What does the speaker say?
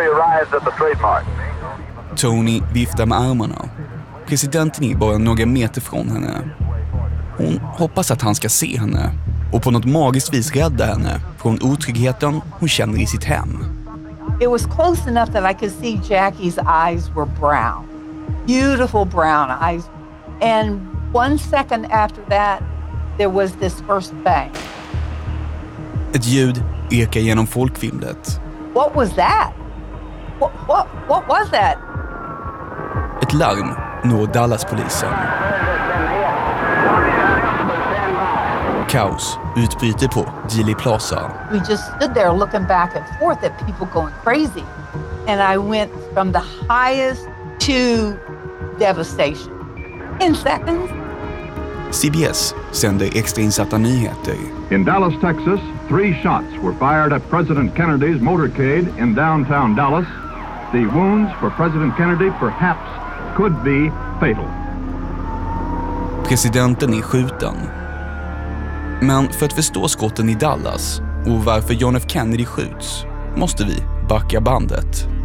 arrives at the trademark. Tony viftar med armarna. Presidenten är bara några meter från henne. Hon hoppas att han ska se henne och på något magiskt vis rädda henne från otryggheten hon känner i sitt hem. It was close enough that I could see Jackie's eyes were brown. Beautiful brown eyes. And 1 second after that, there was this first bang. Ett ljud ekar genom folkvimlet. What was that? What was that? Ett larm når Dallas-polisen. Kaos utbryter på Dealey Plaza. We just stood there looking back and forth at people going crazy. And I went from the highest to devastation in seconds. CBS sänder extrainsatta nyheter. In Dallas, Texas, 3 shots were fired at President Kennedy's motorcade in downtown Dallas. The wounds for President Kennedy perhaps could be fatal. Presidenten är skjuten. Men för att förstå skotten i Dallas och varför John F. Kennedy skjuts måste vi backa bandet.